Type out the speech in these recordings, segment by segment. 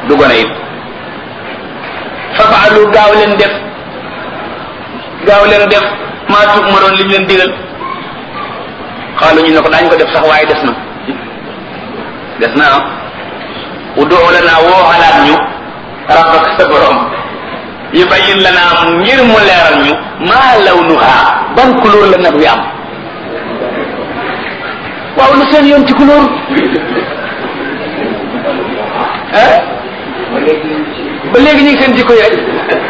du gone it fafaalu gaaw leen def maa tuub ma doon lim leen digal xaalu ñu ne ko daañu ko def sax waaye des na ud'u lana woo xalaat ñu rabbaka sa borom yubayyin lana ngir mu leeral ñu maa lawnuha ban couleur la nag wi am waaw lu seen yoon ci couleur ba léegi ñu ngi seen jikko yi rek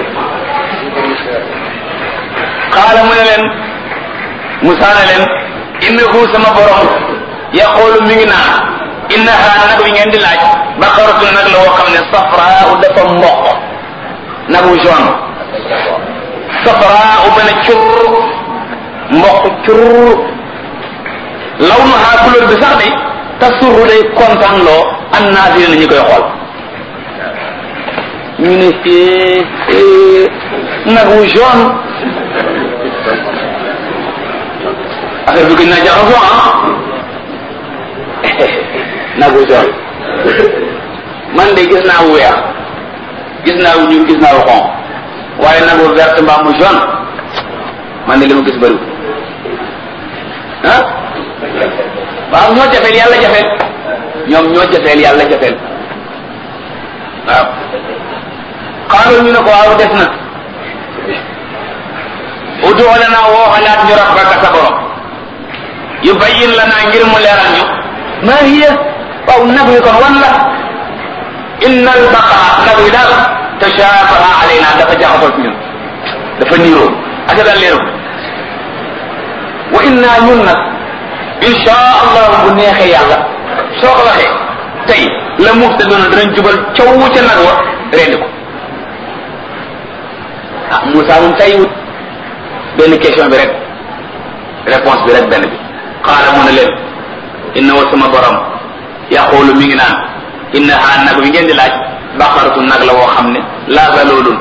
xaala mu ne leen Musaa ne leen innahu sama borom yaqulu mi ngi naan innaha nag wi ngeen di laaj baqaratun nag la woo xam ne safraa dafa mboq nag wu jaune safraa ba ne cur mboq cur lawnuha couleur bi sax day tasurru day kontaan loo an naazir na ñi koy xool ñu ne nag wu jaune affaire bi gën naa jaxasoo nag wu jaune man de gis naa wu weex gis naa wu ñuul gis naa wu xonq waaye nag wu vert mbaa mu jaune man de li ma gis bëriwul waaw ñoo jafeel yàlla jafeel ñoom ñoo jafeel yàlla jafeel waaw xaaral ñu ne ko waaw des na ud'u lana woo xalaat ñu rabbaka sa borom yubayyin lana ngir mu leeral ñu ma hiya waaw nag wi kon wan la inna al baqara nag wi daal tashabaha alayna dafa jaxasoo ci ñun dafa niiroo aka daal leeru wa inna ñun nag insha allah bu neexee yàlla soo ko waxee tey la muhtaduna danañ jubal coow ca nag wa rendi ko Moussa moom tay wut benn question bi rek réponse bi rek benn bi xaala mu ne leen inna wa sama borom yaqulu mi ngi naan innaha nag wi ngeen di laaj baqaratu nag la woo xam ne laa zaloolun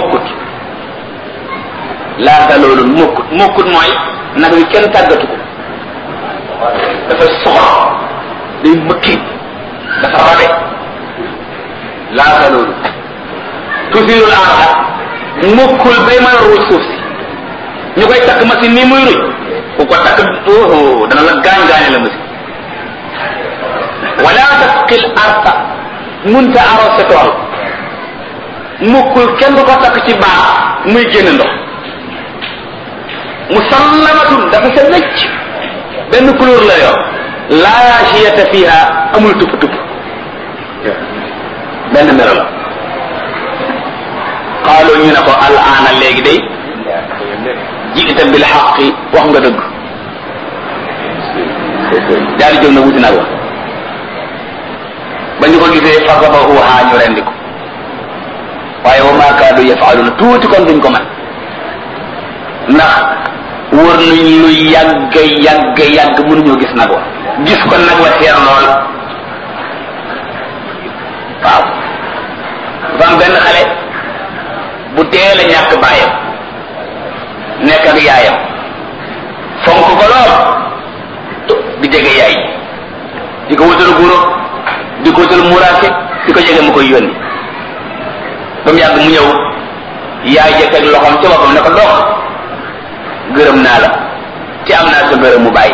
mokkut mooy nag wi kenn tàggatu ko dafa soxor day mëkki dafa rabe laa zaloolun tusirul arda mokkul bay mën a ruuj suuf si ñu koy takk machine nii muy ruuj ku ko takk dana la gaañ-gaañe la machine wala tasqil arda munta arrosé tool mokkul kenn du ko takk ci baax muy génn ndox musallamatun dafa sa wecc benn couleur la yor laa shiyata fiha amul tupp benn melo la qaalu ñu ne ko al'aana léegi day ji'ta bil haqqi wax nga dëgg daal di jóg na wuti nag wa ba ñu ko gisee fasabahuha ñu rendi ko waaye wa ma kaadu yafaaluna tuuti kon duñ ko man ndax wër nañ lu yàgg mënuñoo gis nag wa gis ko nag wa seer lool waaw dafa am benn xale bu teel a ñàkk baayam nekk ak yaayam fonk ko lool di jege yaay di ko wutal guro di ko wutal muraake di ko jege mu koy yónni ba mu yàgg mu ñëw yaay jëkk ak loxoom ci boppam ne ko dox gërëm naa la ci am naa sa gërëm mu bàyyi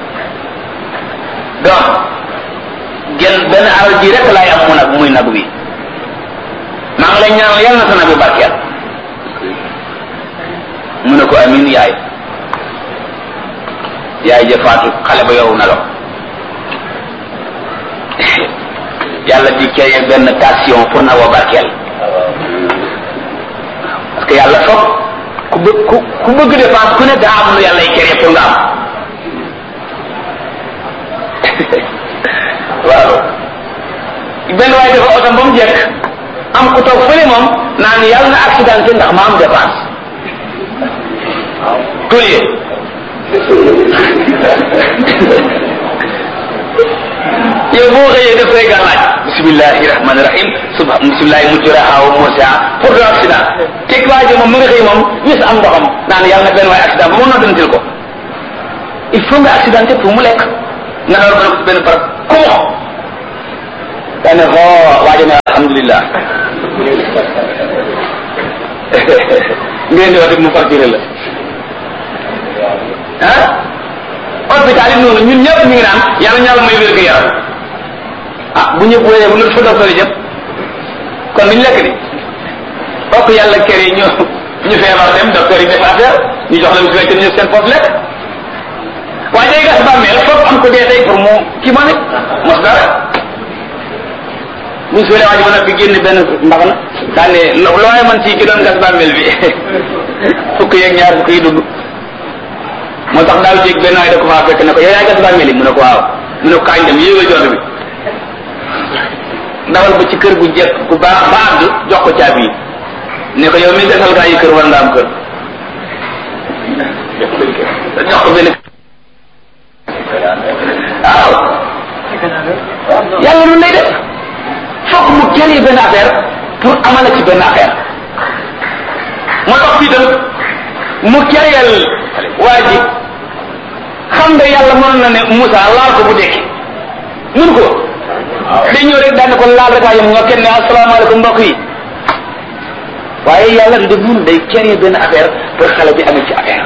donc genn benn alal ji rek laay am mu nag muy nag wi maa ngi lay ñaanal yàlla na sa nag bi barkeel mu ne ko amin yaay jëfaatu xale ba yow na lo yàlla di créé benn tension pour na wa barkeel parce que yàlla foog ku bëgg dépense ku ne daa am lu yàlla y créé pour nga am waaw benn waaye dafa otom ba mu jekk am ku toog fële moom naan yàlla na accidenté ndax ma am dépense tulie yow boo xëyee def rek laaj bismillahi rahmani rahim bismillahi mujraha wa mursaha pour do accident teg waa ji moom mu nga xëy moom wis am ndoxam naan yàlla na benn waaye accident ba mën na dentil ko il faut nga accidenté pour mu lekk nga door benn par comment dane waa ji ne alhamdulillah alhamdulillah ngeen di wax mu facturé la ah hôpital yi noonu ñun ñëpp ñu ngi naan yàlla ñàlla may wér gu yaram ah bu ñëpp wéyee bu ñu fa docteur yi jëm kon duñ lekk di bokk yàlla kër yi ñu feebar dem docteur yi def affaire ñu jox la mu fekk ñu seen poste lekk waaye day gas bàmmeel foog am ko dee tey pour mu kii ma ne mos dara buñ suulee waa ji mën a fi génn benn mbax na daa ne looy man ci ki doon gas bàmmeel bi fukk yeeg ñaar fukk yi dugg moo tax daaw jéeg benn waay da ko faa fekk ne ko yow yaay gas bàmmeel yi mu ne ko waaw mu ne ko kaañ dem yéegal jot bi dawal ba ci kër gu jekk gu baax ba àgg jox ko caabi yi ne ko yow mi gasal gaa yi kër war nga am kër jox ko benn waaw yàlla noonu lay def fokk mu créé benn affaire pour amala ci benn affaire moo tax fii tam mu créé waa ji xam nga yàlla mënoon na ne Moussa laal ko bu dekki mun ko day ñëw rek daan ko laal rek waa yam nga kenn ne asalaamaaleykum mbokk yi waaye yàlla du def mun day créé benn affaire pour xale bi amee ci affaire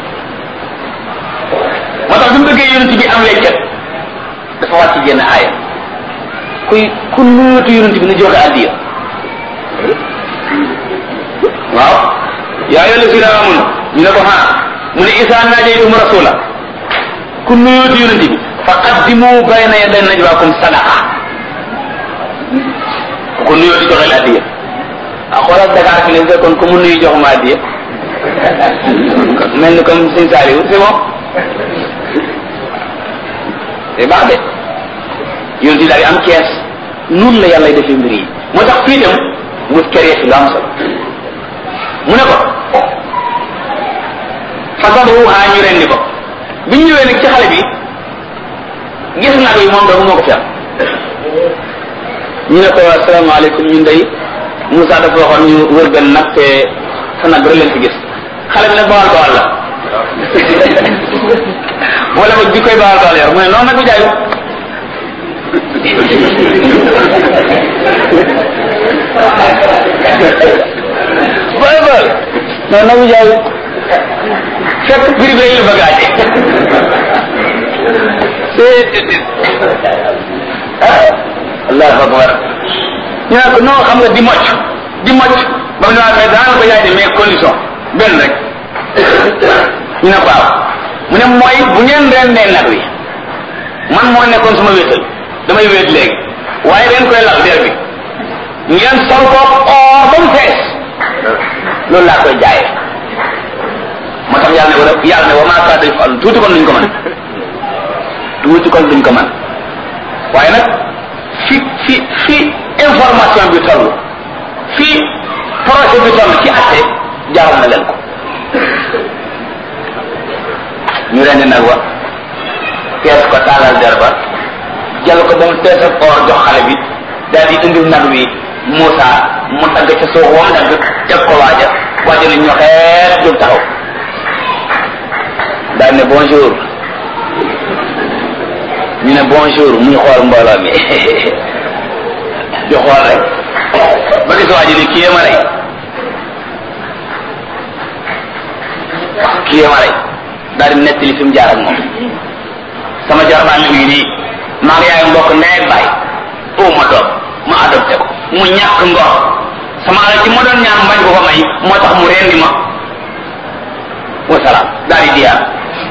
moo tax bi mu bëggee yonent bi am weccat dafa wàcc jenn aaya ku nuutu yonent bi na joxe addiya waaw yaa ayyuha llazina amanu ñu ne ko mu ne isa najaytum rasula ku nuutu yonent bi fa qaddimu bayna yaday najwaakum sadaqa ku nuyoo di joxe addiya xoolal Dakar fi ne fekkoon ku mu nuyu jox ma addiya mel ni comme Sëñ Saliou c'est bon c'est baax de yonent bi daal di am kees noonu la yàlla defee mbir yi moo tax fii dem mu créé fi lu am solo mu ne ko fasaduha ñu rendi ko bi ñu ñëwee nag ci xale bi gis nag yi moom doomu moo ko fi am ñu ne ko asalaamaaleykum ñun day Moussa dafa waxoon ñu wër benn nag te sa nag rek leen fi gis xale bi nag bawal bawal la wala ba bi koy bawal bawal yor mu ne noonu nag bu jaayu boy boy non na bu jaayu fekk biri bi la bagage Allahu akbar ñu ne ko non xam nga di mocc ba mu ne waa mais daan ko yaay de mais condition benn rek ñu ne ko waaw mu ne mooy bu ngeen rendee nag wi man moo nekkoon suma wéetal damay wéet léegi waaye ren koy lal der bi ngeen sol ko ba mu fees loolu laa koy jaayee moo tax yàlla ne wa maa kaana yaf'alu tuuti kon duñ ko mën waaye nag fi information bi toll fi projet bi toll ci atte jaral na leen ko ñu rendi nag wa fees ko taalal der ba jël ko ba mu fees ak or jox xale bi daal di indil nag wi Moussa mu tagg ca suuf woon nag teg ko waaja ne ñoxeet jóg taxaw daal ne bonjour ñu ne bonjour muy xool mbooloo mi di xool rek ba gis waaji ni kii ma rey daal di nettali fi mu jaar ak moom sama jarbaan mi ngi nii maa ngi yaay mbokk ndey ak baay ma doom ma adopté ko mu ñàkk ngor sama alal ci ma doon ñaan mbañ ko ko may moo tax mu rendi ma wasalaam daal di diyaar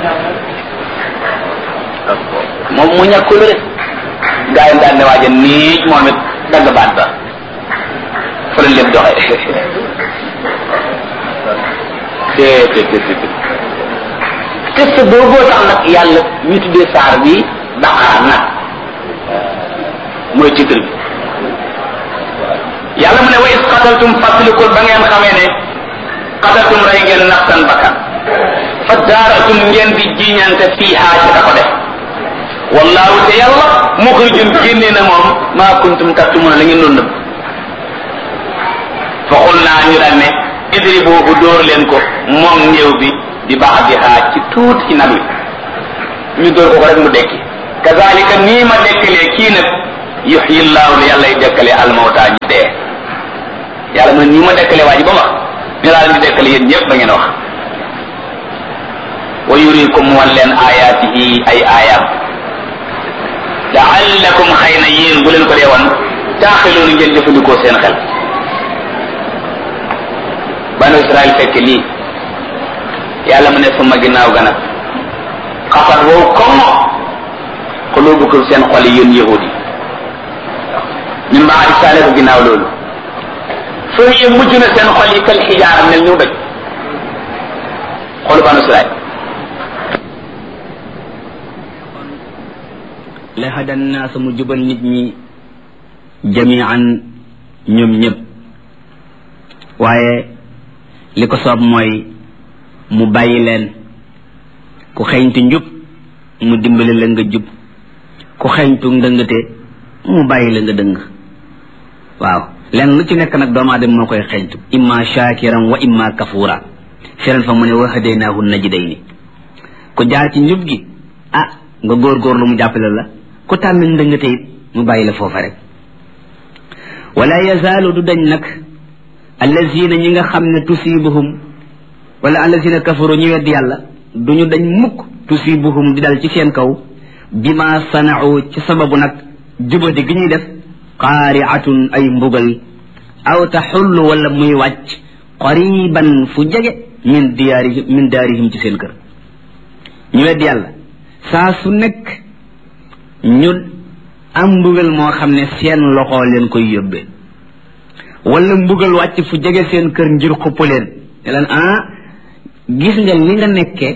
moom mu ñàkk lu rek gaa yi daal ne waaja nii moom it dagg baat ba fa la lépp doxe te booboo tax nag yàlla ñu tuddee saar bi Baqara nag mooy titre bi yàlla mu ne wa is qataltum fàttalikul ba ngeen xamee ne qataltum rey ngeen nafsan bakkan fa daaratum ngeen di jiñante fiihaa ci ka ko def wallaahu te yàlla muxrijun génne na moom maa kuntum taktumuna la ngeen doon nëbb fa xul naa ñu daan ne idribuhu dóor leen ko moom néew bi di baax di xaaj ci tuuti ci nag wi ñu dóor ko rek mu dekki kazalika nii ma dekkalee kii nag yuhyi llaahu la yàllay dekkalee almawta ñu dee yàlla mu ne nii ma dekkale waa ji ba wax ñu laa leen di dekkale yéen ñëpp ba ngeen wax wa yurikum wan leen ayaatihi ay aayaam la'allakum xëy na yéen bu leen ko dee wan taaxiloonu ngeen jëfandikoo seen xel banu Israël fekk lii yàlla mu ne suma ginnaaw gana xafat wow comme xulubukum seen xol yi yéen yahudi min baadi saale ko ginnaaw loolu foo yee mujj na seen xol yi kal xijaara mel ñu doj xolu banu Israël la hadan naas mu jubal nit ñi jamian ñoom ñëpp waaye li ko soob mooy mu bàyyi leen ku xeeñtu njub mu dimbali la nga jub ku xeeñtu ndëngate mu bàyyi la nga dëng waaw leen lu ci nekk nag doomu aadama moo koy xeeñtu imma shakiran wa imma kafura firan fa mu ne wa hadaynaahu najdayni ku jaar ci njub gi ah nga góorgóorlu mu jàppale la ku tànn ndëngate it mu bàyyi la foofa rek wala yazaalu du dañ nag allazina ñi nga xam ne tusibuhum wala allazina kafaru ñu weddi yàlla duñu dañ mukk tusibuhum di dal ci seen kaw bima sana'u ci sababu nag jubadi gi ñuy def qaari'atun ay mbugal aw taxullu wala muy wàcc qariban fu jege min daarihim ci seen kër ñu weddi yàlla saa su nekk ñu am mbugal moo xam ne seen loxo leen koy yóbbee wala mbugal wàcc fu jege seen kër ngir xupp leen ne leen gis nga li nga nekkee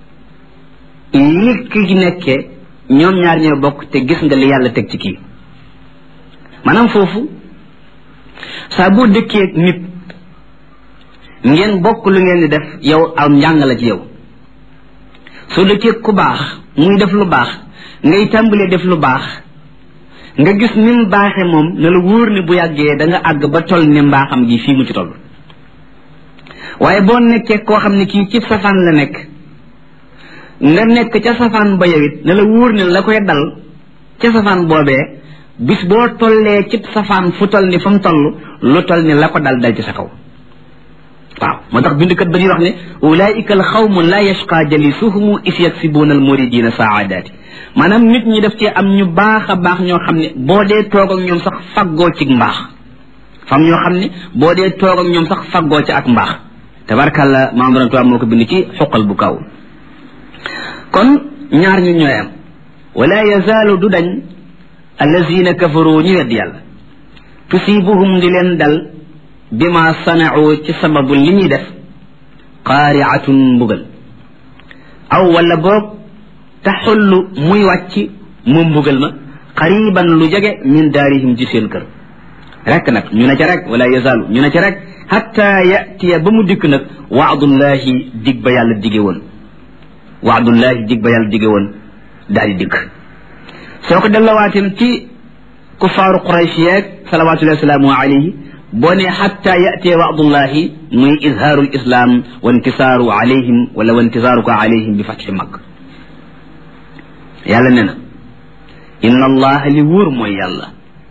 li ki nekkee ñoom ñaar ñoo bokk te gis nga li yàlla teg ci kii maanaam foofu saa boo dëkkee nit ngeen bokk lu ngeen di def yow am njàng la ci yow soo dëkkee ku baax muy def lu baax ngay tàmbalee def lu baax nga gis ni mu baaxee moom na la wóor ne bu yàggee da nga àgg ba toll ne mbaaxam gi fii mu ci toll waaye boo nekkee koo xam ne kii ci safaan la nekk nga nekk ca safaan ba yow it na la wóor ne la koy dal ca safaan boobee bis boo tollee ci safaan fu toll ni fa mu toll lu toll ni la ko dal ci sa kaw waaw moo tax bindkat ba ñuy wax ne ulaika al xawmu la yashqa jalisuhumu is yaksibuuna al muridina saadaati maanaam nit ñi daf ci am ñu baax a baax ñoo xam ne boo dee toog ak ñoom sax faggoo ci mbaax fam ñoo xam ne boo dee toog ak ñoom sax faggoo ci ak mbaax tabarkàlla maam Borom Tuubaa moo ko bind ci xuqal bu kaw kon ñaar ñu ñooy am wala yazaalu du dañ allazina kafaru ñu wedd yàlla tusibuhum di leen dal bima sana'u ci sababu li ñuy def qaari'atun mbugal aw wala boog taxullu muy wàcc mu mbugal ma qariban lu jege min daarihim ci seen kër rek nag ñu ne ca rek wala yazaalu ñu ne ca rek hatta yatiya ba mu dikk nag waadullahi dig ba yàlla dige woon waadullahi dig ba yàlla dige woon daal di dikk soo ko dellawaatim ci kuffaaru Quraysh yeeg salawatullahi wasalaamu alayhi boo ne hatta yatiya waadullahi muy izhaaru lislam wa intisaaru alayhim wala wa intisaaruka alayhim bi fatxi mag yàlla ne na inna allaha li wóor mooy yàlla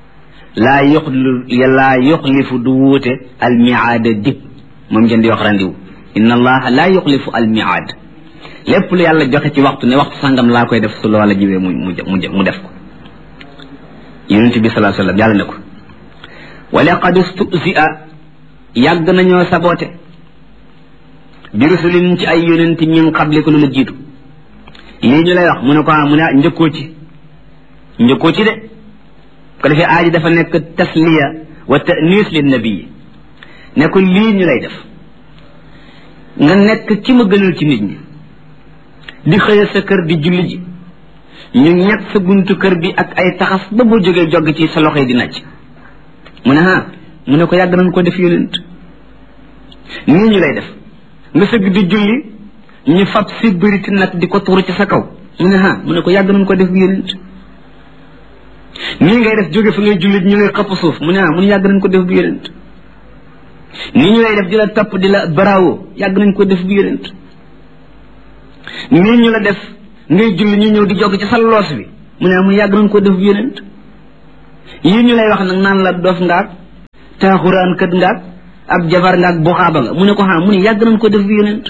laa yuxlifu du wuute almiaada dig moom ngeen di wax randiw inna allaha laa yuxlifu almiaad lépp lu yàlla joxe ci waxtu ne waxtu sangam laa koy def su loola jiwee mu def ko yonent bi salaa sallam yàlla ne ko wa laqad stuzi'a yàgg nañoo saboote bi rusulin ci ay yonent min qablika lu la jiitu lii ñu lay wax mu ne ko mu ne njëkkoo ci de ko defee aaji dafa nekk tasliya wa ta'nis lin nabi ne ko lii ñu lay def nga nekk ci ma gënal ci nit ñi di xëya sa kër di julli ji ñu ñett sa buntu kër bi ak ay taxas ba boo jógee jogg ci sa loxo yi di nàcc mu ne mu ne ko yàgg nañ ko def yonent nii ñu lay def nga sëgg di julli ñu fab si bëriti nag di ko tuuru ci sa kaw mu ne ko yàgg nañ ko def yonent nii ngay def jóge fa ngay jullit ñu lay xëpp suuf mu ne yàgg nañ ko def bu yonent nii ñu lay def di la topp di la bravo yàgg nañ ko def bu yonent nii ñu la def ngay julli ñu ñëw di jog ci sa loos bi mu ne yàgg nañ ko def bu yonent yii ñu lay wax nag naan la dof ngaak taaxuraan kat ngaak ab jabar ngaak buxaaba nga mu ne ko mu ne yàgg nañ ko def yonent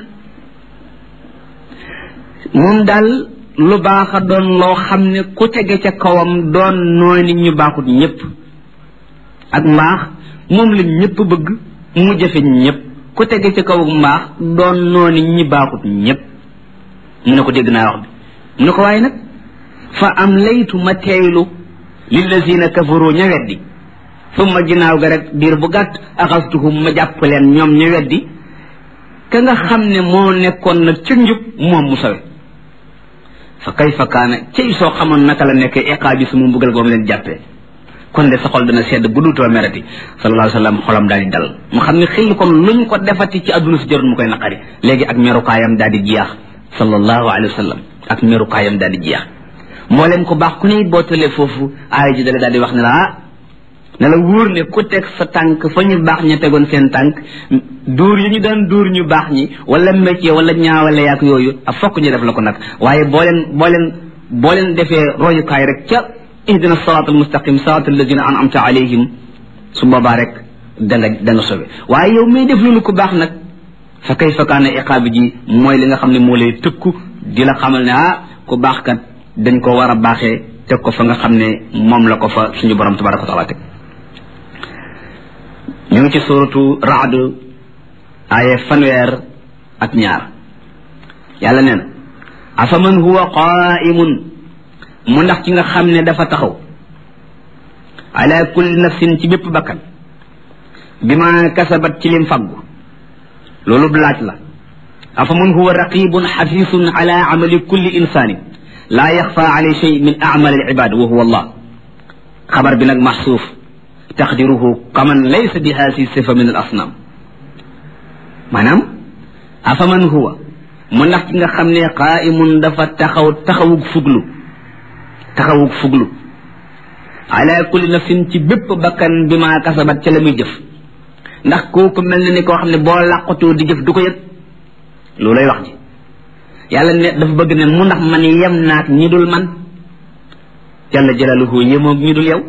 moom daal lu baax a doon loo xam ne ku tege ca kawam doon nooy nit ñu baaxut ñëpp ak mbaax moom la ñëpp bëgg mu jafe ñëpp ku tege ca kaw mbaax doon noo nit ñi baaxut ñëpp mu ne ko dégg naa wax bi mu ne ko waaye nag fa am laytu ma teeylu lillazina kafaru ña weddi summa ginnaaw ga rek diir bu gàtt axastuhum ma jàpp leen ñoom ña weddi ka nga xam ne moo nekkoon nag ca njub moom mu sawe fa kayfa kaana cey soo xamoon naka la nekkee iqaabi su mu mbugal goom leen jàppee kon de sa xol dana sedd bu duutoo merati sallallahu alayhi wa sallam xolam daal di dal mu xam ne xel kon luñ ko defati ci àdduna si jarul mu koy naqari léegi ak merukaayam daal di jeex sallallahu alayhi wa sallam ak merukaayam daal di jeex moo leen ko baax ku ne boo tëlee foofu aaya ji dale daal di wax ne la ne la wóor ne ku teg sa tànk fa ñu baax ña tegoon seen tànk dóor yi ñu daan dóor ñu baax ñi wala métier wala ñaawale yaak yooyu ak fokk ñu def la ko nag waaye boo leen defee royukaay rek ca ihdina siraat almustaqim siraat alladina an'amta alayhim su boobaa rek da nga sobe waaye yow may def loolu ko baax nag fa kayfa kaana iqaabi ji mooy li nga xam ne moo lay tëkku di la xamal ne ku baax kat dañ ko war a baaxee teg ko fa nga xam ne moom la ko fa suñu borom tabaraka wa taala teg ñu ngi ci suratu Ra'd aaye 102 yàlla nee na afaman huwa qaa'imun mu ndax ci nga xam ne dafa taxaw ala kulli nafsin ci bépp bakkan bima kasabat ci lim faggu loolu laaj la afaman huwa raqibun xafisun ala amali kulli insanin laa yaxfa alayhi shay min amal al ibad wa huwa allah xabar bi nag maxsuuf taqdiruhu kaman laysa bi haasi sifa min al asnam maanaam afaman huwa mu ndax ci nga xam ne qaa'imun dafa taxawug fuglu ala kulli nafsin ci bépp bakkan bi ma kasabat ca la muy jëf ndax kooku mel na ni koo xam ne boo làqatoo di jëf du ko yëg loolay wax ji yàlla ne dafa bëgg ne mu ndax man yem naak ñi dul man jalla jalaluhu yemoog ñi dul yow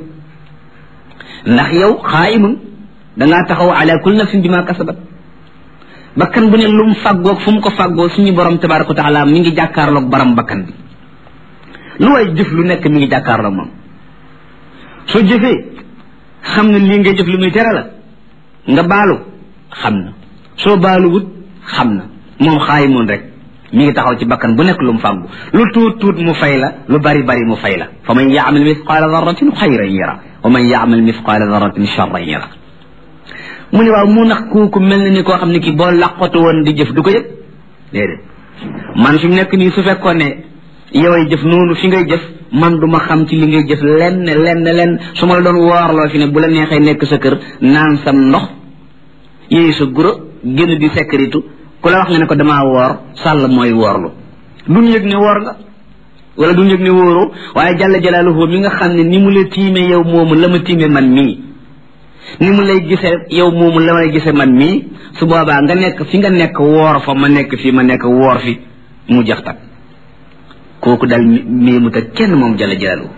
ndax yow xaayimun dangaa taxaw ala kulli nafsin bi ma kasabat bakkan bu ne lu mu fàggoog fu mu ko fàggoo suñu borom tabaraka wa taala mi ngi jàkkaarloog baram bakkan bi lu way jëf lu nekk mi ngi jàkkaarloog moom soo jëfee xam na lii ngay jëf lu muy tere la nga baalu xam na soo baaluwut xam na moom xaayimun rek mi ngi taxaw ci bakkan bu nekk lu mu fàggu lu tuut mu fay la lu bari mu fay la fa man yaamal misqaala darratin xayran yara wa man yaamal misqaala darratin charran yara mu ne waaw mu nax kooku mel na ni koo xam ne kii boo làqatu woon di jëf du ko yëg déedéet man fi mu nekk nii su fekkoon ne yoway jëf noonu fi ngay jëf man du ma xam ci li ngay jëf lenn su ma la doon woorloo fi ne bu la neexee nekk sa kër naan sam ndox yéeyu sa guro génn di sécurité ku la wax nga ne ko damaa woor sàll mooy woorlu duñ yëg ne woor nga wala duñ yëg ne wóoroo waaye jalla jalaaluhu mi nga xam ne ni mu la tiime yow moomu la ma tiime man mii ni mu lay gisee yow moomu la may gisee man mii su boobaa nga nekk fi nga nekk woor fa ma nekk fi ma nekk woor fi mu jax tak kooku daal mii mu ta kenn moom jalla jalaaluhu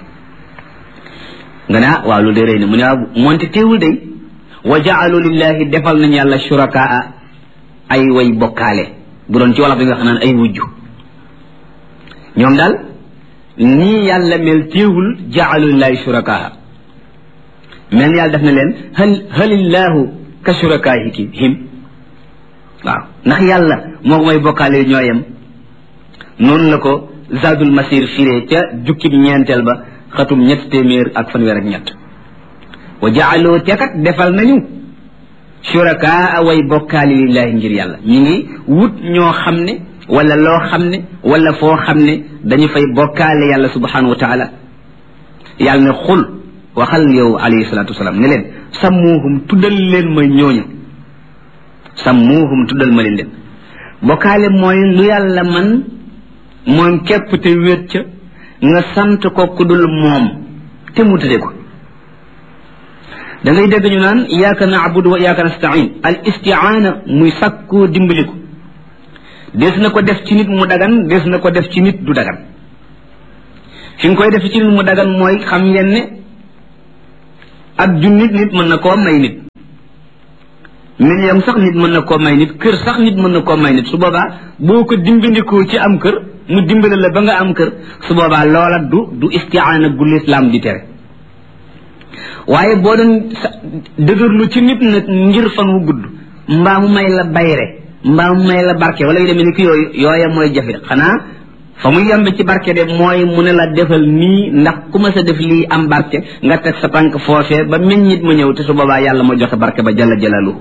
nga ne waaw lu de rëy na mu ne waaw moonte teewul day wa jaalu lillahi defal nañ yàlla shurakaa ay way bokkaale bu doon ci wolof bi nga xam naan ay wujju ñoom daal nii yàlla mel teewul jaalu lillahi shurakaa mel yàlla def na leen halillahu ka shurakaihim waaw ndax yàlla moo may bokkaale ñooyam noonu la ko zadul masir firee ca jukkib ñeenteel ba xatum 300 wa jaaloo tekat defal nañu shurakaa way bokkaale lillahi ngir yàlla ñu ngi wut ñoo xam ne wala loo xam ne wala foo xam ne dañu fay bokkaale yàlla subhanahu wa taala yàlla ne xul waxal yow alayhi salatu wasalaam ne leen sammuuhum tuddal leen ma ñooñu sammuuhum tuddal ma leen bokkaale mooy lu yàlla man moom képp te wéet ca nga sant ko ku dul moom te mu tudde ko da ngay dégg ñu naan iyyaka na'budu wa iyyaka nasta'in al isti'aana muy sàkkoo dimbaliku des na ko def ci nit mu dagan des na ko def ci nit du dagan fi nga koy def ci nit mu dagan mooy xam ngeen ne ak junnit nit mën na koo may nit million sax nit mën na koo may nit kër sax nit mën na koo may nit su boobaa boo ko dimbindikoo ci am kër mu dimbale la ba nga am kër su boobaa loola du istiaana gu lislaam di tere waaye boo doon dëgërlu ci nit nag ngir fan wu gudd mbaa mu may la bayre mbaa mu may la barke wala yu demee ni ki yooya mooy jafe xanaa fa muy yembe ci barke de mooy mu ne la defal nii ndax ku ma sa def lii am barke nga teg sa tànk foofee ba meññit ma ñëw te su boobaa yàlla ma joxe barke ba jalla jalaaluhu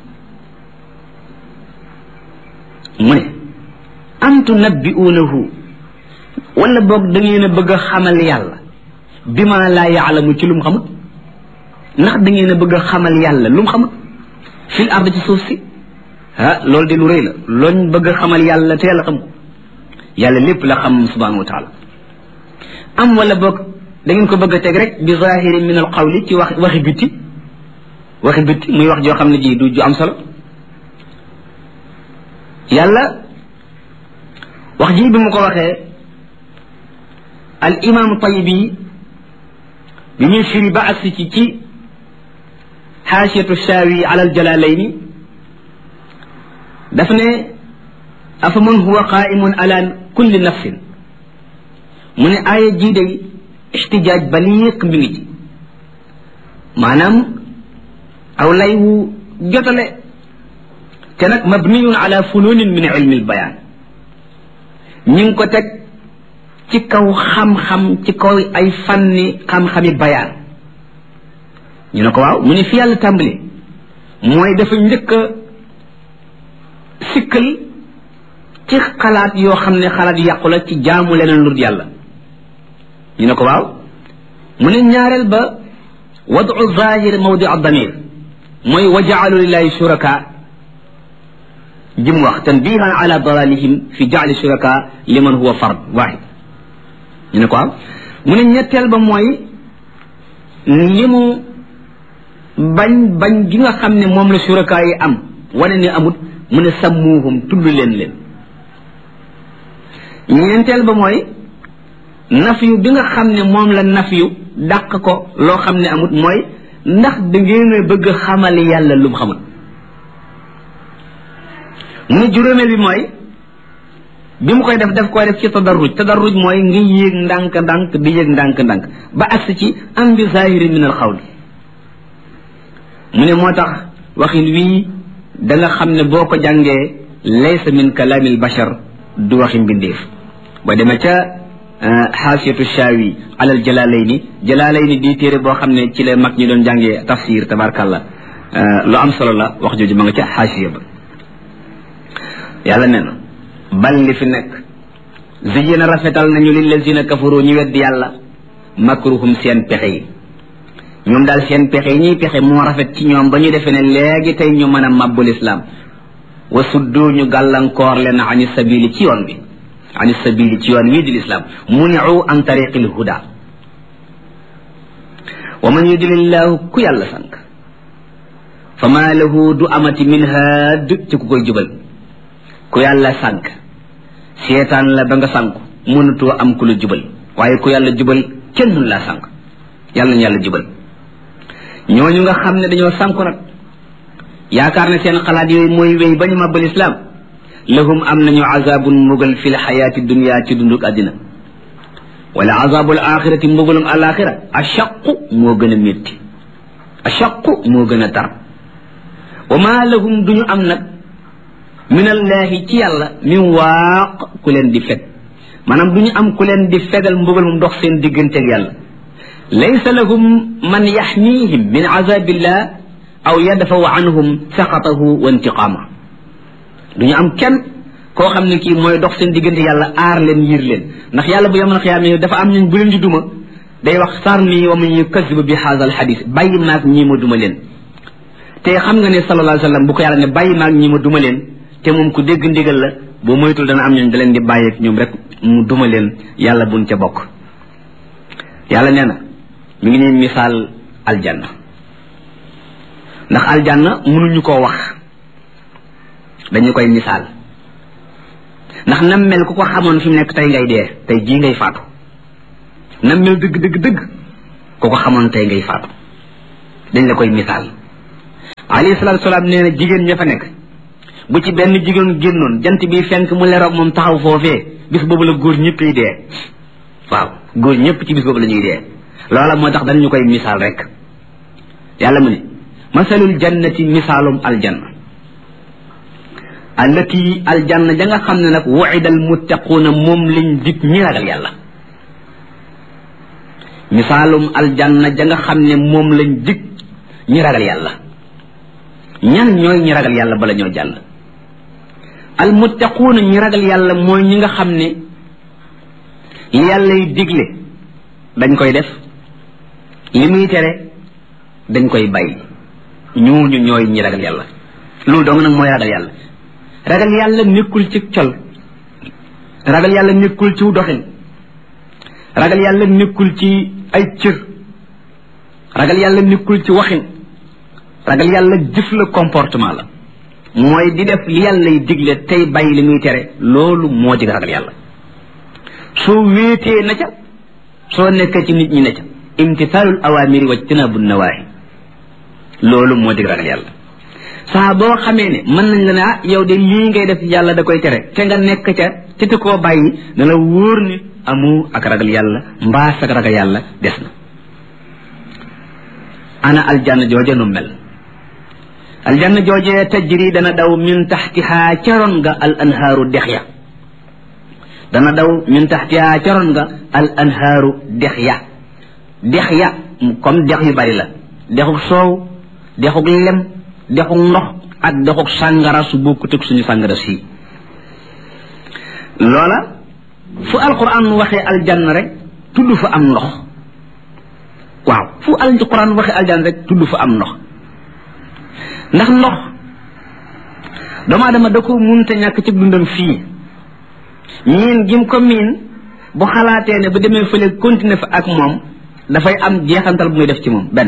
mu ne am tunabbi'uunahu wala boog da ngeen a bëgg a xamal yàlla bima laa yaalamu ci lu mu xamut ndax da ngeen a bëgg a xamal yàlla lu mu xamut fil ard ci suuf si loolu de lu rëy la looñ bëgg a xamal yàlla te yàlla xam ko yàlla lépp la xam subhanahu wa taala am wala boog da ngeen ko bëgg a teg rek bi zahiri min al qawli ci waxi bitti muy wax joo xam ne ji du ju am solo yàlla wax ji bi mu ko waxee al imam tayibi bi ñuy firi ba agsi ci xaasiyatu shaawi ala al jalalayni daf ne afa man huwa qaimun ala kulli nafsin mu ne aaya jii day ixtijaaj baliiq mi ngi ci maanaam aw lay wu jotale te nag mabniyun ala fununin min ilmi albayaan ñi ngi ko teg ci kaw xam-xam ci kaw ay fanni xam-xami bayaan ñu ne ko waaw mu ne fi yàlla tàmbali mooy dafa njëkk a sikkal ci xalaat yoo xam ne xalaat yàqu la ci jaamu leneen lu dul yàlla ñu ne ko waaw mu ne ñaareel ba wadu zahir mawdi ad-damir mooy wa jaalu lillahi shuraka jim wax tanbihan ala dalalihim fi jaali shuraka liman huwa fard wahid ñu ne ko waaw mu ne ñetteel ba mooy li mu bañ gi nga xam ne moom la shuraka yi am wane ne amut mu ne sammuhum tudd leen ñeenteel ba mooy nafiyu bi nga xam ne moom la nafiyu dàq ko loo xam ne amut mooy ndax da ngeen a bëgg xamal yàlla lu mu xamul mu ne juróomeel bi mooy bi mu koy daf koy def ci tadarruj mooy nga yéeg ndànk-ndànk di yéeg ndànk-ndànk ba agsi ci am bi zahiri min al xawli mu ne moo tax waxin wii da nga xam ne boo ko jàngee laysa min kalaamil bashar du waxi mbindeef ba demee ca xaasiyatu shaawi alal jalaalayni di téere boo xam ne ci la mag ñi doon jàngee tafsir tabarkàllah lu am solo la wax jooju ma nga ca xaasiya ba yàlla nee na bal li fi nekk ziyina rafetal nañu lillazina kafaru ñu weddi yàlla makruhum seen pexe yi ñoom daal seen pexe yi ñuy pexe moo rafet ci ñoom ba ñu defee ne léegi tey ñu mën a màbbul islaam wa suddu ñu gàllankoor leen ani sabili ci yoon bi ani sabili ci yoon wii di lislaam muniu an tariqil huda wa man yudlillahu ku yàlla sànk fa maa lahu du amati min haad ci ku koy jubal ku yàlla sànk seetaan la ba nga sànku mënatoo am ku la jubal waaye ku yàlla jubal kenn mun laa sànk yàlla ñu yàlla jubal ñooñu nga xam ne dañoo sànku nag yaakaar ne seen xalaat yooyu mooy wéy ba ñu màbbal islaam lahum am nañu azabun mbugal fi l xayaati dunia ci dunduk àddina wala azabul axirati mbugalum alaxira ashaqu moo gën a métti ashaqu moo gën a tar wa ma lahum duñu am nag min allahi ci yàlla min waaq ku leen di feg maanaam duñu am ku leen di fegal mbugal mu dox seen digganteeg yàlla laysa lahum man yaxmihim min azabillah aw yadfaw anhum saqatahu wa intiqaama duñu am kenn koo xam ne kii mooy dox seen diggante yàlla aar leen yiir leen ndax yàlla bu yamal xiyaama dafa am ñun bu leen di duma day wax sarni wa man yukazzibu bi haadha al xadis bàyyi maag ñii ma duma leen te xam nga ne sallallahu alayhi wa sallam bu ko yàlla ne bàyyi maag ñii ma duma leen te moom ku dégg ndigal la boo moytul dana am ñooñ da leen di bàyyeeg ñoom rek mu duma leen yàlla buñ ca bokk yàlla nee na mi ngi ñuy misaal aljanna ndax aljanna mënuñu koo wax dañu koy misaal ndax nam mel ku ko xamoon fi mu nekk tey ngay dee tey jii ngay faatu nam mel dëgg ku ko xamoon tey ngay faatu dañ la koy misaal alayhi salaatu salaam nee na jigéen ña fa nekk bu ci benn jigéen génnoon jant bi fenk mu leeroog moom taxaw foofee bis boobu la góor ñëpp yi dee waaw góor ñëpp ci bis boobu la ñuy dee loola moo tax dañu koy misaal rek yàlla mu ne masalul jannati misaalum aljanna allati aljanna ja nga xam ne nag wu'ida almuttaquuna moom lañ dig ñi ragal yàlla misaalum aljanna ja nga xam ne moom lañ dig ñi ragal yàlla ñan ñooy ñi ragal yàlla bala ñoo jàll almuttaquuna ñi ragal yàlla mooy ñi nga xam ne li yàlla yi digle dañ koy def li muy tere dañ koy bàyyi ñooñu ñooy ñi ragal yàlla loolu dong nag mooy ragal yàlla ragal yàlla nekkul ci col ragal yàlla nekkul ci doxin ragal yàlla nekkul ci ay cër ragal yàlla nekkul ci waxin ragal yàlla jëf la comportement la mooy di def li yàlla yi digle tey bàyyi li muy tere loolu moo di ragal yàlla soo wéetee na ca soo nekkee ci nit ñi na ca imtisaalul awaamiri wa ijtinaabu nawaahi loolu moo di ragal yàlla saa boo xamee ne mën nañ la ne ah yow de lii ngay def yàlla da koy tere te nga nekk ca te te koo bàyyi na la wóor ni amu ak ragal yàlla mbaa sag ragal yàlla des na ana aljanna jooje nu mel aljanna jooje tajri dana daw min taxtihaa caroon nga al anhaaru dex ya dana daw min taxtihaa caroon nga al anhaaru dex ya comme dex yu bari la dexuk soow dexuk lem dexuk ndox ak dexuk sàngara su bokkut ak suñu sàngara sii loola fu alquran waxee aljanna rek tudd fa am ndox waaw fu alquran waxee aljanna rek tudd fa am ndox ndax ndox doomu aadama da ko munta ñàkk ci dundam fii miin gim ko miin bu xalaatee ne bu demee fële continuer fa ak moom dafay am jeexantal bu muy def ci moom benn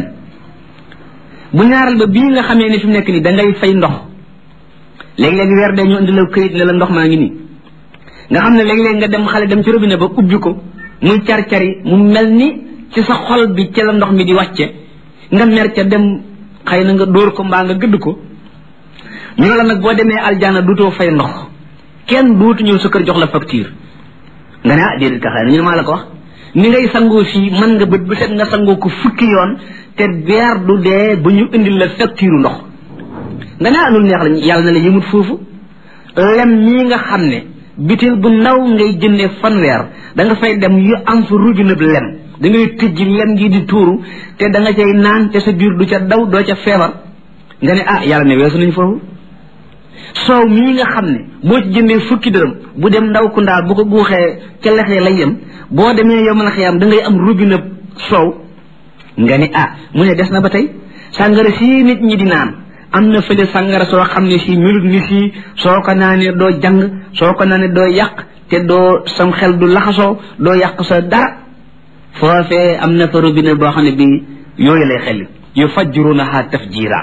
bu ñaaral ba bii nga xamee ne fi mu nekk nii da ngay fay ndox léegi-léegi weer dee ñu indi la këyit ne la ndox maa ngi nii nga xam ne léegi-léegi nga dem xale dem ci robinet ba ubbi ko muy car-cari mu mel ni ci sa xol bi ci la ndox mi di wàcce nga mer ca dem xëy na nga dóor ko mbaa nga gëdd ko ñu ne la nag boo demee aljana duutoo fay ndox kenn duutu ñëw sa kër jox la facture nga ne ah déedéet ka xëy na ñu ne maa la ko wax ni ngay sangoo fii mën nga bët bu set nga sangoo ko fukki yoon te weer du dee ba ñu indil la facture ndox nga ne ah loolu neex la yàlla na la yëmut foofu lem ñii nga xam ne bitil bu ndaw ngay jëndee fanweer da nga fay dem yu am fa robinet lem da ngay tëjji lem gi di tuuru te da nga cay naan te sa biir du ca daw doo ca feebar nga ne ah yàlla ne weesu nañ foofu soow mii nga xam ne boo ci jëndee fukki dërëm bu dem ndaw ku ndaal bu ko guuxee ca lexee lay yem boo demee yow mën a xiyam da ngay am robinet soow nga ne ah mu ne des na ba tey sàngara si nit ñi di naan am na fële sàngara soo xam ne si melut ni si soo ko naanee doo jàng soo ko naanee doo yàq te doo sam xel du laxasoo doo yàq sa dara foofee am na fa robinet boo xam ne bi yooyu lay xel yu fajjirunaha tafjira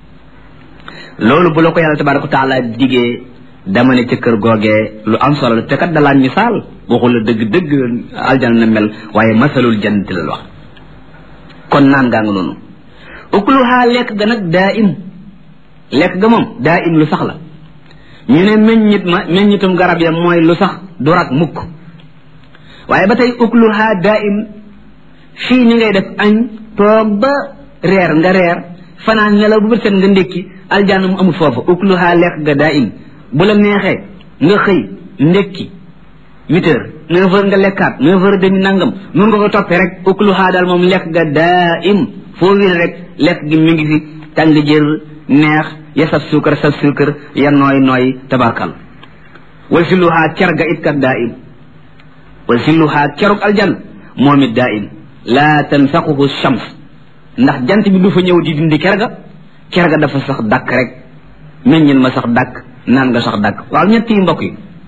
loolu bu la ko yàlla tabaraka taala digee dama ne ca kër googee lu am solo la te kat dalaan misaal waxul la dëgg-dëgg aljana na mel waaye masalul jannati la wax kon naan gaa nga noonu ukluha lekk ga nag daa im lekk ga moom daa im lu sax la ñu ne meññitum garab ya mooy lu sax du rak mukk waaye ba tey ukluha daa im fii ni ngay def añ toog ba reer nga reer fanaan nelaw bu bët set nga ndékki aljanna mu amul foofu ukluha lekk ga daa im bu la neexee nga xëy ndékki 8 heures 9 heures nga lekkaat 9 heures demi nangam nun nga ko toppee rek ukluha daal moom lekk ga daa im foo wér rek lekk gi mi ngi fi tàng jër neex ya saf suukar ya nooy tabarkal wal silluha cer ga it kat daa im wal silluha ceruk aljanna moom it daa im laa tanfaquhu shams ndax jant bi du fa ñëw di dindi ker ga dafa sax dàkk rek meññin ma sax dàkk naan nga sax dàkk waaw ñett yi mbokk yi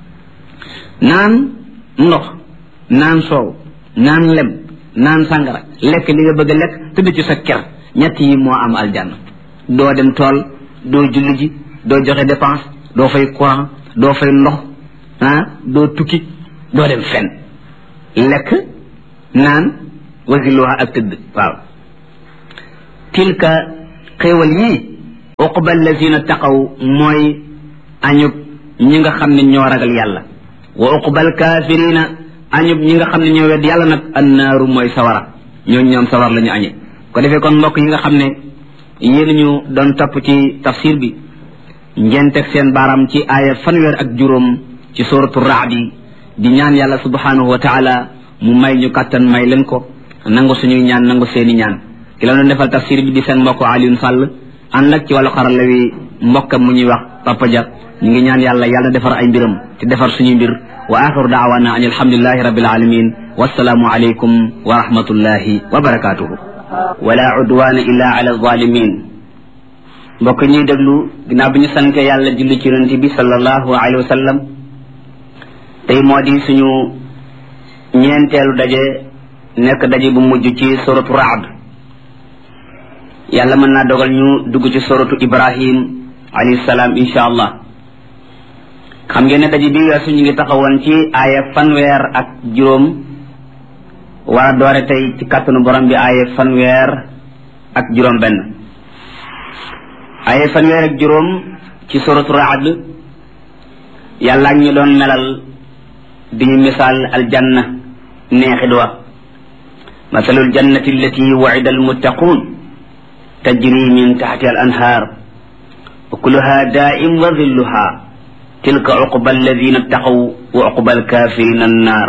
naan ndox naan soow naan lem naan sàngara lekk li nga bëgg a lekk tëdd ci sa ker ñett yi moo am aljanna doo dem tool doo julli ji doo joxe dépense doo fay courant doo fay ndox doo tukki doo dem fenn lekk naan wasiluha ak tëdd waaw tilka xéewal yii uqba allazina taqaw mooy añub ñi nga xam ne ñoo ragal yàlla wa uqbal kaafirina añub ñi nga xam ne ñoo wedd yàlla nag annaaru mooy sawara ñoom sawar la ñu añe ko defee kon mbokk yi nga xam ne yéen ñu doon topp ci tafsir bi ngeen teg seen baaraam ci aaya fanweer ci suratu Ra'd di ñaan yàlla subhanahu wa taala mu may ñu kàttan may leen ko nangu suñuy ñaan nangu seeni ñaan ki la doon defal tafsir bi di seen mbokk Alioune Sall ànd ak ci wàllu xarala wi mbokkam mu ñuy wax Papa Dia ñu ngi ñaan yàlla defar ay mbiram te defar suñuy mbir wa axiru daawana an alhamdulillahi rabbil alamin wassalaamu alaykum wa rahmatullahi wa barakatuhu wala udwana illa ala zalimin mbokk ñuy déglu ginnaaw bi ñu sante yàlla julli ci yonent bi sallallahu alayhi wa sallam tey moo di suñu ñeenteelu daje nekk daje bu mujj ci suratu Ra'd yàlla mën naa dogal ñu dugg ci suratu Ibrahim alayhi salaam insha allah xam ngeen ne daje bi weesu ñu ngi taxawoon ci aaya 50 war a doore tey ci kàttanu borom bi aaya 51 aaya 50 ci suratu Ra'd yàlla ñu doon melal di ñu misaal aljanna neexit wa masalul jannati allati wa'ida almuttaqun tajri min tahtiha al anhar ukuluha da'im wa dhilluha tilka uqba alladhina ittaqaw wa uqba alkafirina annar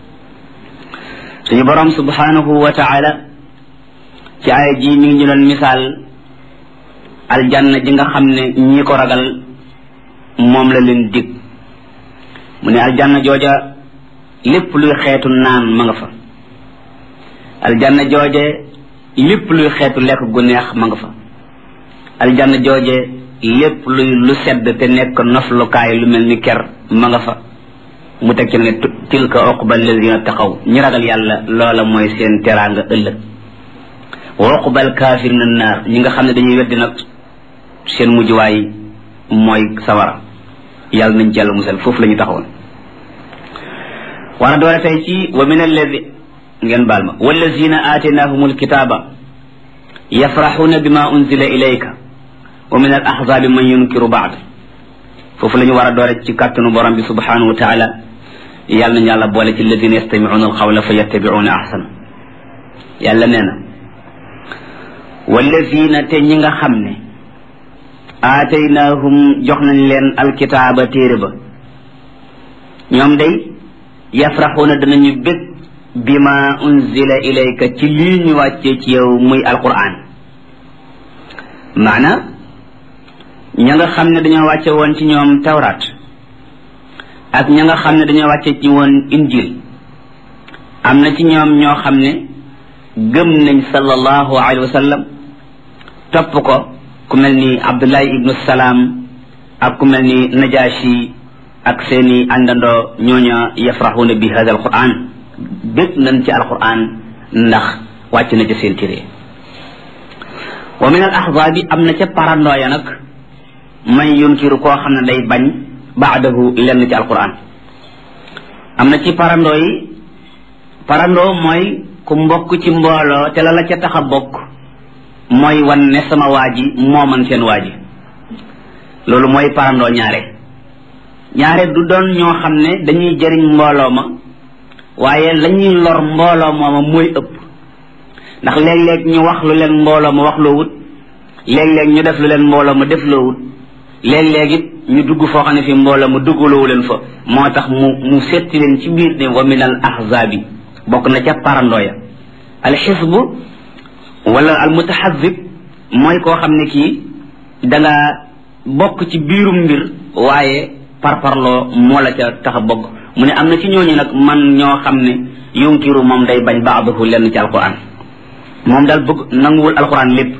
suñu borom subhanahu wa ta'ala ci aaya ji mi ngi ñu doon misaal aljanna ji nga xam ne ñi ko ragal moom la leen dig mu ne aljanna jooja lépp luy xeetu naan ma nga fa aljanna jooje lépp luy xeetu lekk gu neex ma nga fa aljanna jooje lépp luy lu sedd te nekk noflukaay lu mel ni ker ma nga fa mu teg ci ne tilka uqba alladina taqaw ñi ragal yàlla loola mooy seen teraanga ëllëg wa uqba alkafirina naar ñi nga xam ne dañuy weddi nag seen mujjuwaay mooy sawara yàlla nañ ci yàlla musal foofu la ñu taxawoon war a doole tey ci wa min alladi ngeen baal ma wallazina aataynahum alkitaba yafraxuuna bima unzila ilayka wa min al ahzabi man yunkiru baad foofu la ñu war a doole ci kàttanu borom bi subhanahu wa taala yàlla nañu yàlla boole ci alladina yastamicuuna alqawla fa yattabicuuna ahsana yàlla nee na wallazina te ñi nga xam ne aataynahum jox nañ leen alkitaaba téere ba ñoom day yafraxuuna danañu bég bima unzila ilayka ci lii ñu wàccee ci yow muy alquran maana ña nga xam ne dañoo wàcce woon ci ñoom tawraat ak ña nga xam ne dañoo wàcce ci woon injil am na ci ñoom ñoo xam ne gëm nañ sallallahu alayhi wa sallam topp ko ku mel ni abdullahi ibnu salaam ak ku mel ni najashi ak seeni àndandoo ñooña yafraxuuna bi hada alquran bég nañ ci alquran ndax wàcc na ca seen téere wa min al ahzaabi am na ca parandooya nag man yunkiru koo xam ne day bañ baadahu lenn ci alquran am na ci parandoo yi parandoo mooy ku mbokk ci mbooloo te la ca tax a bokk mooy wan ne sama waa ji moo man seen waa ji loolu mooy parandoo ñaare du doon ñoo xam ne dañuy jëriñ mbooloo ma waaye lañuy lor mbooloo mooma mooy ëpp ndax léeg-léeg ñu wax lu leen mbooloo ma wax loo wut léeg-léeg ñu def lu leen mbooloo ma def loo wut léeg-léeg it ñu dugg foo xam ne fi mbooloo ma duggaloowu leen fa moo tax mu setti leen ci biir ne wa min al ahzaabi bokk na ca parandooya al xisbu wala al mutaxazib mooy koo xam ne kii danga bokk ci biirum mbir waaye parparloo moo la ca tax a bokk mu ne am na ci ñooñu nag man ñoo xam ne yunkiru moom day bañ baadahu lenn ci alquran moom daal bëgg nanguwul alquran lépp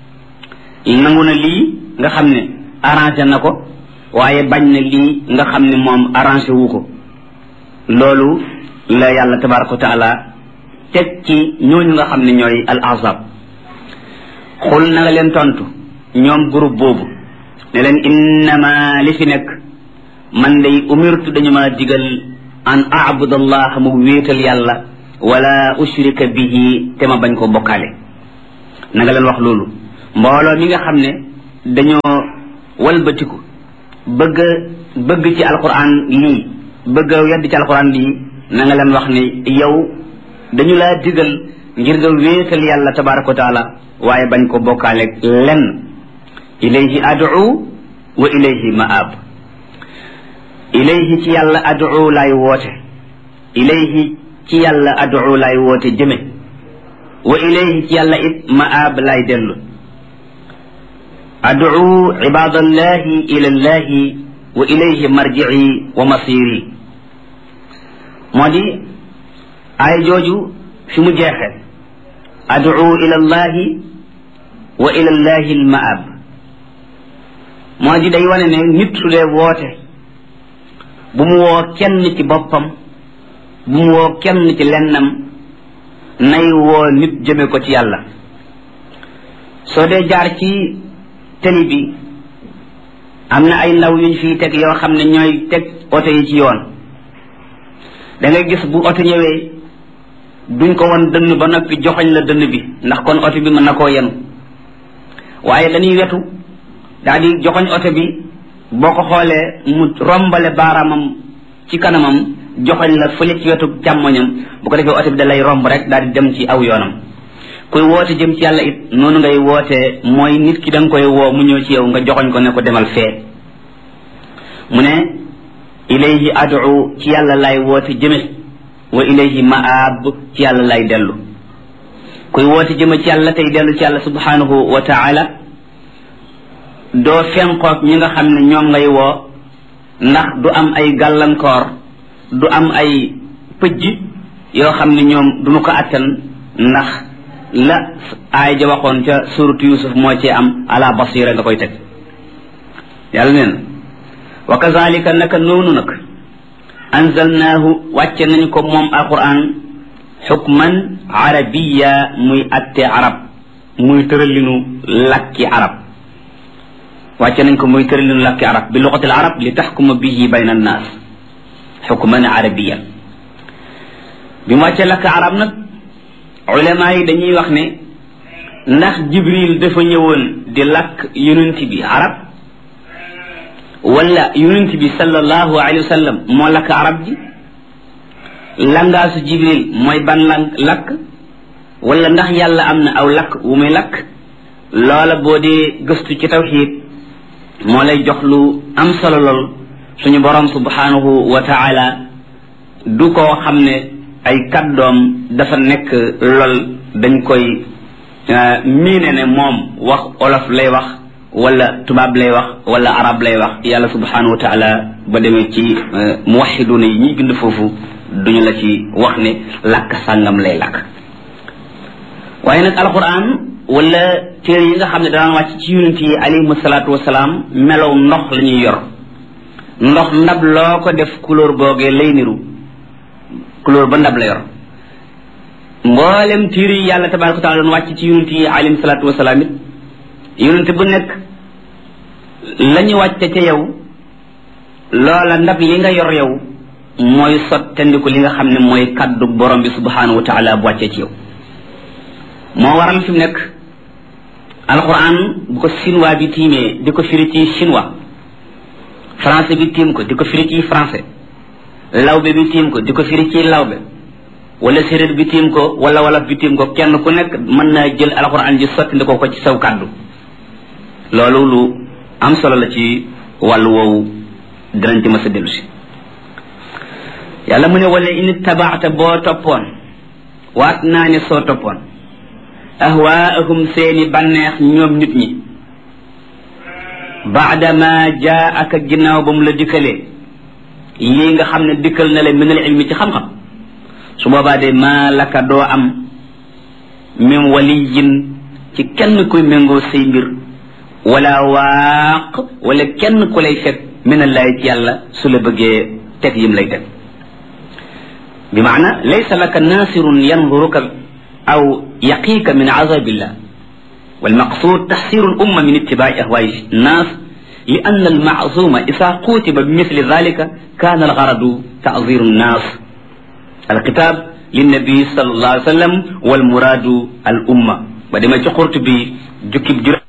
nangu na lii nga xam ne arrangé na ko waaye bañ na lii nga xam ne moom arrangé wu ko loolu la yàlla tabaraka wa taala teg ci ñooñu nga xam ne ñooy al ahzab xul na nga leen tontu ñoom groupe boobu ne leen innama li fi nekk man day umirtu dañu ma digal an a'budallah mu wéetal yàlla wala ushrika bihi te ma bañ ko bokkaale na nga leen wax loolu mbooloo mi nga xam ne dañoo walbatiku bëgg ci alquran lii bëgg wedd ci alquran lii na nga leen wax ni yow dañu laa digal ngir nga wéetal yàlla tabaraka wa taala waaye bañ ko bokkaale lenn ilayhi ad'u wa ilayhi ma'ab ilayhi ci yàlla ad'u laay woote ilayhi ci yàlla ad'u laay woote jëme wa ilayhi ci yàlla it ma'ab laay dellu ad'u ibadallahi ila allahi wa ilayhi marji'i wa masiri moo di ay jooju fi mu jeexe ad'u ila allahi wa ila allahi al-ma'ab moo di day wane ne nit su dee woote bu mu woo kenn ci boppam bu mu woo kenn ci lennam nay woo nit jëme ko ci yàlla soo dee jaar ci télé bi am na ay ndaw yuñ fiy teg yoo xam ne ñooy teg oto yi ci yoon da ngay gis bu oto ñëwee duñ ko won dënn ba noppi joxoñ la dënn bi ndax kon oto bi mën na koo yenu waaye dañuy wetu daal di joxoñ oto bi boo ko xoolee mu rombale baaraamam ci kanamam joxoñ la fële ci wetu càmmoñam bu ko defee oto bi da lay romb rek daal di dem ci aw yoonam kuy woote jëm ci yàlla it noonu ngay wootee mooy nit ki da nga koy woo mu ñëw ci yow nga joxoñ ko ne ko demal fee mu ne ilayhi ad'u ci yàlla lay woote jëme wa ilayhi ma'ab ci yàlla lay dellu kuy woote jëme ci yàlla tey dellu ci yàlla subhanahu wa ta'ala doo fenqoog ñi nga xam ne ñoom ngay woo ndax du am ay gàllankoor du am ay pëjj yoo xam ne ñoom duñu ko attan ndax la aay ja waxoon ca suratu yusuf moo ci am ala basira nga koy teg yàlla neen wa kazalika naka noonu nag anzalnaahu wàcce nañ ko moom alquran xukman arabiya muy atte arab muy tëralinu lakki arab wàcce nañ ko muy tëralinu lakki arab bi luqatil arab li taxkuma bihi bayna annaas xukman arabiya bi mu wàcce lakk arab nag ulama yi dañuy wax ne ndax jibril dafa ñëwoon di lakk yonent bi arab wala yonent bi sallallahu alayhi wa sallam moo lakk arab ji langaasu jibril mooy ban lakk wala ndax yàlla am na aw lakk wu muy lakk loola boo dee gëstu ci tawxiid moo lay jox lu am solo lool suñu borom subhanahu wa taala du koo xam ne ay kàddoom dafa nekk lool dañ koy miine ne moom wax olof lay wax wala tubaab lay wax wala arab lay wax yàlla subhanahu wa taala ba demee ci muwahiduna yi ñuy bind foofu duñu la ci wax ne làkk sàngam lay làkk waaye nag alquran wala téere yi nga xam ne daan wàcc ci yonent yi alayhimu salaatu wasalaam melow ndox la ñuy yor ndox ndab loo ko def couleur boogee lay niru couleur ba ndab la yor mboolem téere yi yàlla tabaraka wa taala doon wàcc ci yonent yi alayhimu salaatu wasalaam it yonent bu nekk la ñu wàcce ca yow loola ndab li nga yor yow mooy sottandiku li nga xam ne mooy kaddu borom bi subhanahu wa taala bu wàccee ci yow moo waral fi mu nekk alquran bu ko chinois bi tiimee di ko firi ci chinois français bi tiim ko di ko firi ci français lawbe bi tiim ko di ko firi ci lawbe wala séréer bi tiim ko wala wolof bi tiim ko kenn ku nekk mën naa jël alquran ji sottandikoo ko ci saw kaddu loolu lu am solo la ci wàllu woowu dinañ ci mës a dellu si yàlla mu ne wala in tabaata boo toppoon waat naa ne soo toppoon ahwaahum seeni bànneex ñoom nit ñi baadama jaa aka ginnaaw ba mu la dikkalee lii nga xam ne dikkal na la minal ilmi ci xam-xam su boobaa de maa laka doo am min waliyin ci kenn kuy méngoo say mbir wala waaq wala kenn ku lay fekk minallahi ci yàlla su la bëggee teg yim lay teg bi maana laysa laka nasirun yanzuruka aw yaqiika min azabillah والمقصود تحسير الأمة من اتباع أهواء الناس لأن المعصوم إذا قوتب بمثل ذلك كان الغرض تعذير الناس الكتاب للنبي صلى الله عليه وسلم والمراد الأمة بعد ما قلت بجكب